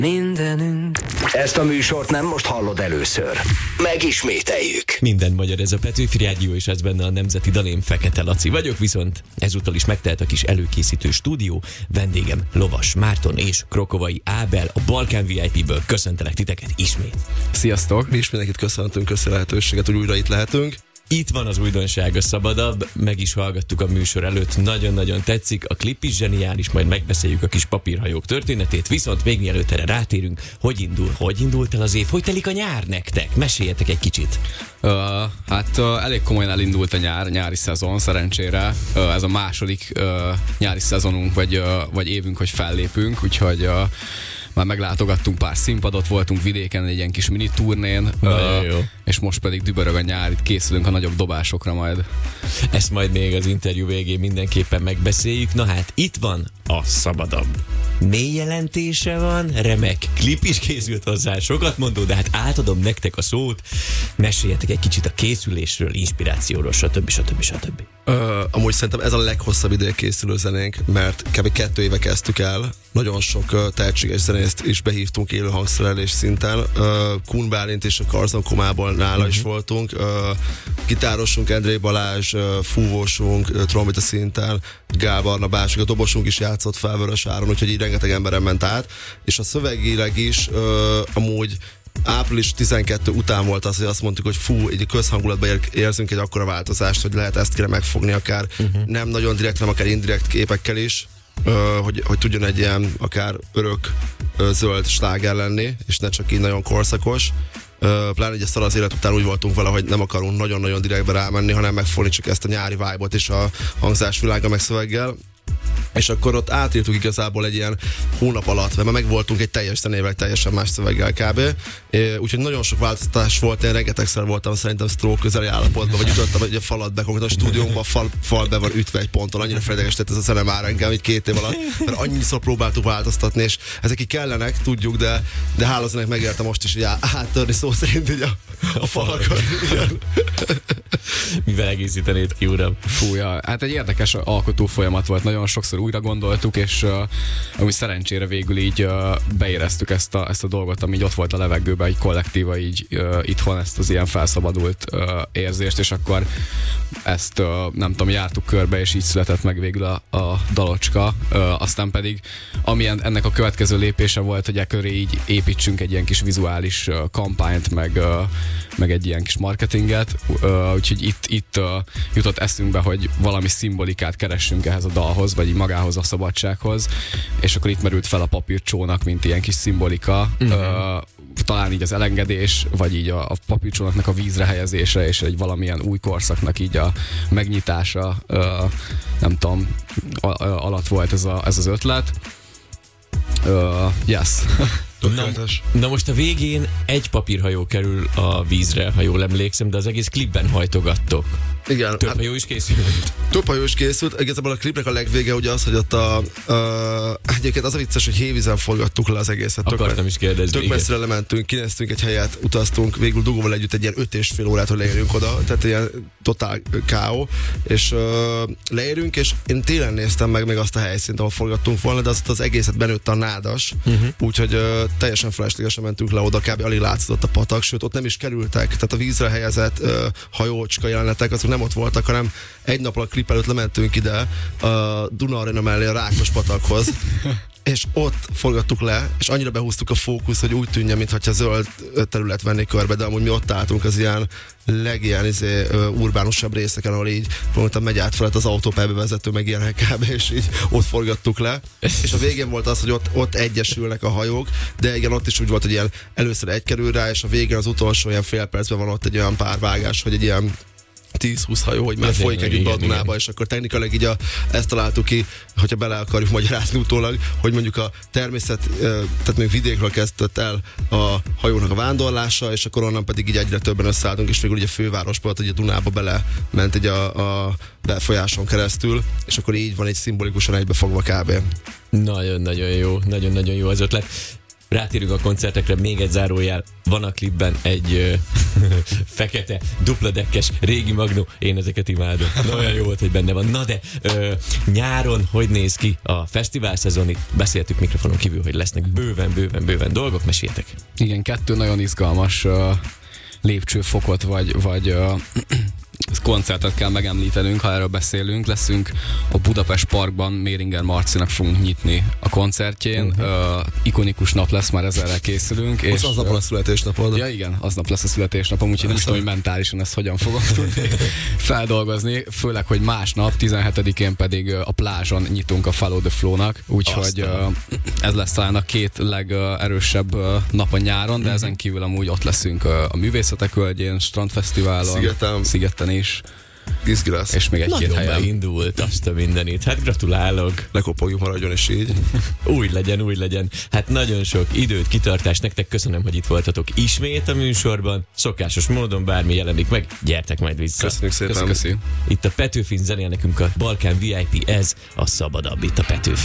Mindenünk. Ezt a műsort nem most hallod először. Megismételjük. Minden magyar, ez a Petőfi Rádió, és ez benne a Nemzeti Dal. Én Fekete Laci vagyok, viszont ezúttal is megtelt a kis előkészítő stúdió. Vendégem Lovas Márton és Krokovai Ábel, a Balkán VIP-ből köszöntelek titeket ismét. Sziasztok! Mi is mindenkit köszöntünk, köszi a lehetőséget, hogy újra itt lehetünk. Itt van az újdonság, a Szabadabb, meg is hallgattuk a műsor előtt, nagyon-nagyon tetszik, a klip is zseniális, majd megbeszéljük a kis papírhajók történetét, viszont még mielőtt erre rátérünk, hogy indult el az év, hogy telik a nyár nektek? Meséljetek egy kicsit. Elég komolyan elindult a nyári szezon, szerencsére. Ez a második nyári szezonunk, vagy évünk, hogy fellépünk, úgyhogy már meglátogattunk pár színpadot, voltunk vidéken egy ilyen kis mini turnén, és most pedig dübörög a nyár, itt készülünk a nagyobb dobásokra majd. Ezt majd még az interjú végén mindenképpen megbeszéljük. Na hát, itt van a Szabadabb. Mély jelentése van, remek klip is készült hozzá, sokat mondó, de hát átadom nektek a szót. Meséljetek egy kicsit a készülésről, inspirációról, stb. Amúgy szerintem ez a leghosszabb ideig készülő zenénk, mert kb. 2 éve kezdtük el. Nagyon sok tehetséges zenészt is behívtunk élő hangszerelés szinten. Kun Bálint és a Karzon Komából nála is voltunk. Gitárosunk Endré Balázs, fúvósunk, trombita szinten, Gál Barnabás, a dobosunk is játszott fel Vörös Áron, úgyhogy így rengeteg emberen ment át. És a szövegileg is amúgy április 12 után volt az, hogy azt mondtuk, hogy egy közhangulatban érzünk egy akkora változást, hogy lehet ezt kéne megfogni akár nem nagyon direkt, hanem akár indirekt képekkel is, hogy tudjon egy ilyen akár örök zöld sláger lenni, és ne csak így nagyon korszakos. Pláne egy szar az élet után úgy voltunk vele, hogy nem akarunk nagyon-nagyon direktbe rámenni, hanem megfogni csak ezt a nyári vibe-ot és a hangzásvilággal meg szöveggel. És akkor ott átírtuk igazából egy ilyen hónap alatt, mert már megvoltunk egy teljes zenével, teljesen más szöveggel kb. Úgyhogy nagyon sok változtatás volt, én rengetegszer voltam szerintem stroke közeli állapotban, vagy ütöttem egy falat be, konkrétan a stúdiónkban fal be van ütve egy ponton, annyira feledegesített ez a zene már engem így 2 év alatt, mert annyiszor próbáltuk változtatni, és ezek így kellenek, tudjuk, de hála zenek megérte most is, hogy áttörni szó szerint így a falakat. Mivel egészítenéd ki, uram? Fúja, hát egy érdekes alkotó folyamat volt, nagyon sokszor újra gondoltuk, és amúgy szerencsére végül így beéreztük ezt a dolgot, ami így ott volt a levegőben, egy kollektíva így itthon, ezt az ilyen felszabadult érzést, és akkor ezt nem tudom, jártuk körbe, és így született meg végül a dalocska. Aztán pedig, ami ennek a következő lépése volt, hogy köré így építsünk egy ilyen kis vizuális kampányt, meg egy ilyen kis marketinget, úgyhogy itt jutott eszünkbe, hogy valami szimbolikát keressünk ehhez a dalhoz, vagy magához a szabadsághoz, és akkor itt merült fel a papírcsónak, mint ilyen kis szimbolika, talán így az elengedés, vagy így a papírcsónaknak a vízre helyezése, és egy valamilyen új korszaknak így a megnyitása, nem tudom, alatt volt ez az ötlet. Yes. Na most a végén egy papírhajó kerül a vízre, ha jól emlékszem, de az egész klipben hajtogattok. Igen. Több hajó is készült? Több hajó is készült. Igazából a klipnek a legvége ugye az, hogy ott egyébként az a vicces, hogy hévízen forgattuk le az egészet. Akartam is kérdezni. Tök messzire lementünk, kinéztünk egy helyet, utaztunk, végül dugóval együtt egy ilyen 5,5 órát, hogy leérjünk oda, tehát ilyen totál káó, és leérünk, és én télen néztem meg még azt a helyszínt, ahol forgattunk volna, de az egészet benőtte a nádas, úgyhogy teljesen feleslegesen mentünk le oda, kb. Alig látszott a patak, sőt ott nem is kerültek, tehát a vízre helyezett hajócska jelenetek, azok nem ott voltak, hanem egy nappal a klip előtt lementünk ide a Duna Arena mellé a Rákospatakhoz, és ott forgattuk le, és annyira behúztuk a fókusz, hogy úgy tűnje, mintha zöld terület venné körbe, de amúgy mi ott álltunk az ilyen urbánusabb részeken, ahol így mondtam, megy át felett az autópályába vezető, meg ilyenek kb. És így ott forgattuk le. És a végén volt az, hogy ott egyesülnek a hajók, de igen, ott is úgy volt, hogy ilyen először egy kerül rá, és a végén az utolsó ilyen fél percben van ott egy olyan párvágás, hogy egy ilyen 10-20 hajó, hogy már folyik együtt a Dunába, és akkor technikailag így ezt találtuk ki, hogyha bele akarjuk magyarázni utólag, hogy mondjuk a természet, tehát még vidékről kezdett el a hajónak a vándorlása, és akkor onnan pedig így egyre többen összeálltunk, és végül ugye a fővárosból, hogy a Dunába bele ment egy a befolyáson keresztül, és akkor így van egy szimbolikusan egybefogva kb. Nagyon-nagyon jó, nagyon-nagyon jó az ötlet. rátérünk a koncertekre, még egy zárójel. Van a klipben egy fekete, dupladekkes, régi Magnó. Én ezeket imádom. Olyan jó volt, hogy benne van. Na de nyáron hogy néz ki a fesztivál szezon? Itt beszéltük mikrofonon kívül, hogy lesznek bőven dolgok. Meséljetek. Igen, 2 nagyon izgalmas lépcsőfokot, vagy koncertet kell megemlítenünk, ha erről beszélünk. Leszünk a Budapest Parkban, Méringer Marcinak fogunk nyitni a koncertjén. Ikonikus nap lesz, már ezzel készülünk. És aznap van a születésnapod. Ja igen, aznap lesz a születésnapom, úgyhogy nem tudom, hogy mentálisan ezt hogyan fogom tudni feldolgozni. Főleg, hogy másnap, 17-én pedig a plázson nyitunk a Follow the Flow-nak, úgyhogy ez lesz talán a 2 legerősebb nap a nyáron, de ezen kívül amúgy ott leszünk a Művészetek Völgyén, Strandfesztiválon, Szigeten is. Izgi lesz. És még egy-két helyen. Nagyon beindult azt a mindenit. Hát gratulálok. Lekopogjuk, maradjon és így. Úgy legyen. Hát nagyon sok időt, kitartást nektek. Köszönöm, hogy itt voltatok ismét a műsorban. Szokásos módon bármi jelenik meg, gyertek majd vissza. Köszönjük szépen. Köszi. Itt a Petőfin zenél nekünk a Balkán VIP, ez a szabadabb itt a Petőfin.